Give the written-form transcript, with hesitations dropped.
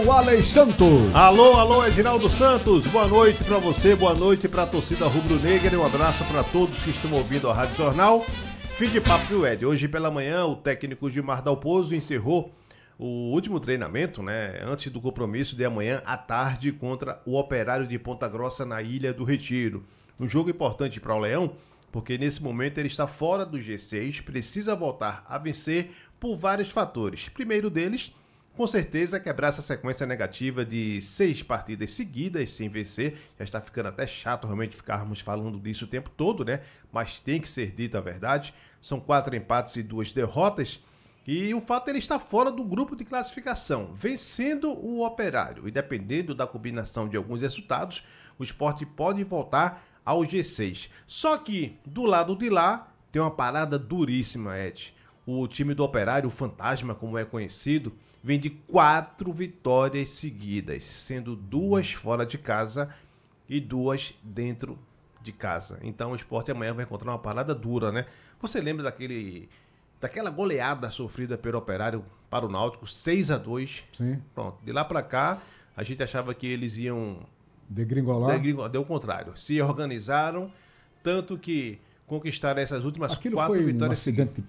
O Alex Santos. Alô, Edinaldo Santos. Boa noite pra você, boa noite pra torcida rubro-negra e um abraço pra todos que estão ouvindo a Rádio Jornal. Fim de papo do Ed. Hoje pela manhã, o técnico Gilmar Dalpozo encerrou o último treinamento, né, antes do compromisso de amanhã à tarde contra o Operário de Ponta Grossa na Ilha do Retiro. Um jogo importante para o Leão, porque nesse momento ele está fora do G6, precisa voltar a vencer por vários fatores. Primeiro deles, com certeza, quebrar essa sequência negativa de 6 partidas seguidas sem vencer. Já está ficando até chato realmente ficarmos falando disso o tempo todo, né? Mas tem que ser dita a verdade. São 4 empates e 2 derrotas. E o fato é ele estar fora do grupo de classificação, vencendo o Operário. E dependendo da combinação de alguns resultados, o Sport pode voltar ao G6. Só que, do lado de lá, tem uma parada duríssima, Ed. O time do Operário, o Fantasma, como é conhecido, vem de 4 vitórias seguidas, sendo 2 fora de casa e 2 dentro de casa. Então o Sport amanhã vai encontrar uma parada dura, né? Você lembra daquela goleada sofrida pelo Operário para o Náutico, 6-2? Sim. Pronto, de lá para cá, a gente achava que eles iam Degringolar. Deu o contrário. Se organizaram, tanto que conquistaram essas últimas Aquilo 4 foi um vitórias acidente de seguidas.